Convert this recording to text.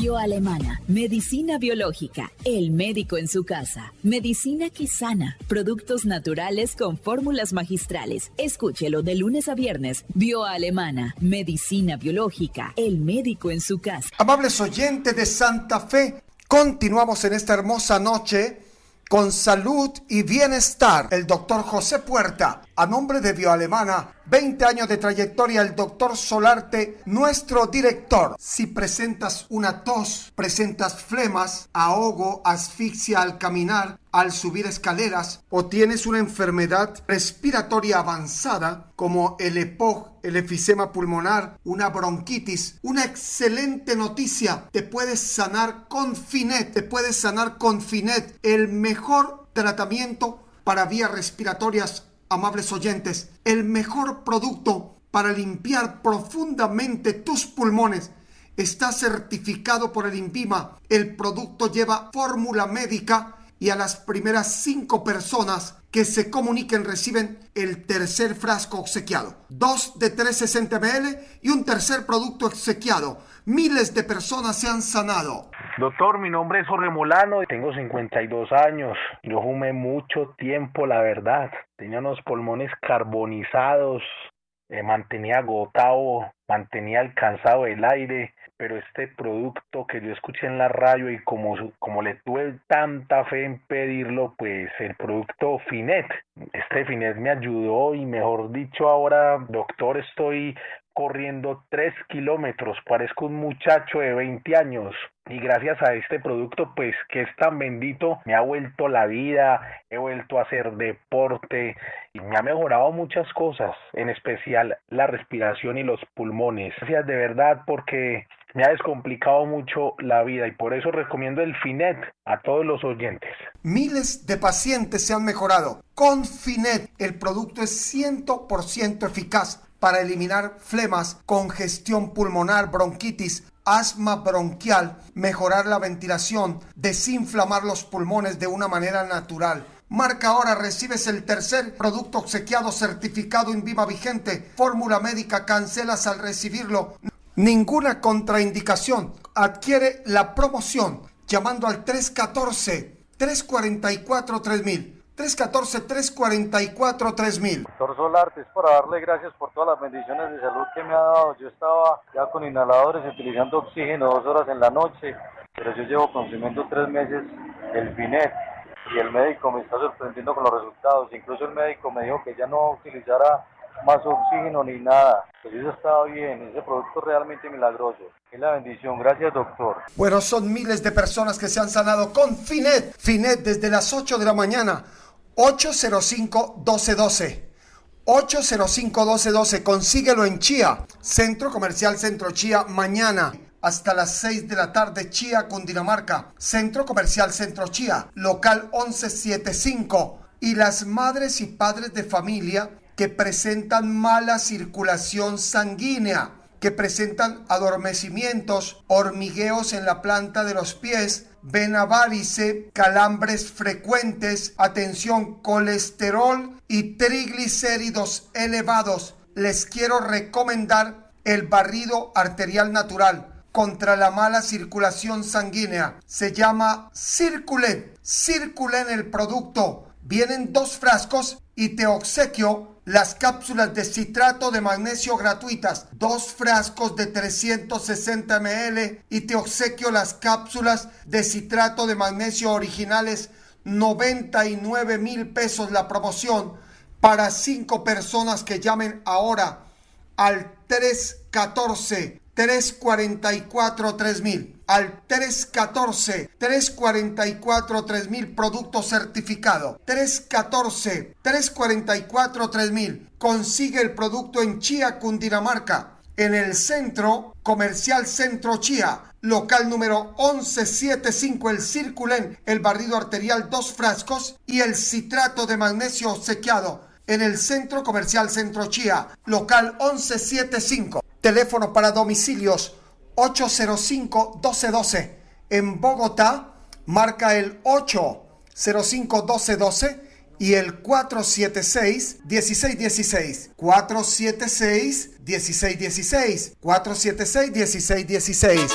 Bioalemana, medicina biológica, el médico en su casa. Medicina Kisana, productos naturales con fórmulas magistrales. Escúchelo de lunes a viernes. Bioalemana, medicina biológica, el médico en su casa. Amables oyentes de Santa Fe, continuamos en esta hermosa noche con salud y bienestar. El doctor José Puerta, a nombre de Bioalemana, 20 años de trayectoria, el doctor Solarte, nuestro director. Si presentas una tos, presentas flemas, ahogo, asfixia al caminar, al subir escaleras, o tienes una enfermedad respiratoria avanzada como el EPOC, el efisema pulmonar, una bronquitis, una excelente noticia: te puedes sanar con Finet, el mejor tratamiento para vías respiratorias. Amables oyentes, el mejor producto para limpiar profundamente tus pulmones está certificado por el INVIMA. El producto lleva fórmula médica y a las primeras 5 personas que se comuniquen reciben el tercer frasco obsequiado. 2 de 360 ml y un tercer producto obsequiado. Miles de personas se han sanado. Doctor, mi nombre es Jorge Molano, tengo 52 años. Yo fumé mucho tiempo, la verdad. Tenía unos pulmones carbonizados, mantenía agotado, mantenía alcanzado el aire. Pero este producto que yo escuché en la radio y como le tuve tanta fe en pedirlo, pues el producto Finet. Este Finet me ayudó y, mejor dicho, ahora, doctor, estoy corriendo 3 kilómetros, parezco un muchacho de 20 años. Y gracias a este producto, pues, que es tan bendito, me ha vuelto la vida, he vuelto a hacer deporte y me ha mejorado muchas cosas, en especial la respiración y los pulmones. Gracias de verdad, porque me ha descomplicado mucho la vida y por eso recomiendo el Finet a todos los oyentes. Miles de pacientes se han mejorado con Finet. El producto es 100% eficaz para eliminar flemas, congestión pulmonar, bronquitis, asma bronquial, mejorar la ventilación, desinflamar los pulmones de una manera natural. Marca ahora, recibes el tercer producto obsequiado certificado INVIMA vigente. Fórmula médica, cancelas al recibirlo. Ninguna contraindicación. Adquiere la promoción llamando al 314-344-3000. 314-344-3000. Doctor Solarte, es para darle gracias por todas las bendiciones de salud que me ha dado. Yo estaba ya con inhaladores utilizando oxígeno 2 horas en la noche, pero yo llevo consumiendo 3 meses el Finet y el médico me está sorprendiendo con los resultados. Incluso el médico me dijo que ya no utilizara más oxígeno ni nada. Pues eso estaba bien, ese producto es realmente milagroso. Es la bendición, gracias doctor. Bueno, son miles de personas que se han sanado con Finet. Finet desde las 8 de la mañana. 805-1212. 805-1212. Consíguelo en Chía, Centro Comercial Centro Chía, mañana hasta las 6 de la tarde, Chía, Cundinamarca. Centro Comercial Centro Chía, local 1175. Y las madres y padres de familia que presentan mala circulación sanguínea, que presentan adormecimientos, hormigueos en la planta de los pies, vena varice, calambres frecuentes, atención, colesterol y triglicéridos elevados. Les quiero recomendar el barrido arterial natural contra la mala circulación sanguínea. Se llama Circulen. Circulen el producto. Vienen 2 frascos y te obsequio las cápsulas de citrato de magnesio gratuitas, 2 frascos de 360 ml y te obsequio las cápsulas de citrato de magnesio originales, 99,000 pesos la promoción para 5 personas que llamen ahora al 314-344-3000. Al 314-344-3000, producto certificado. 314-344-3000. Consigue el producto en Chía, Cundinamarca, en el Centro Comercial Centro Chía, local número 1175, el Circulen, el barrido arterial, 2 frascos y el citrato de magnesio obsequiado en el Centro Comercial Centro Chía, local 1175. Teléfono para domicilios 805-1212. En Bogotá, marca el 805-1212 y el 476-1616. 476-1616. 476-1616.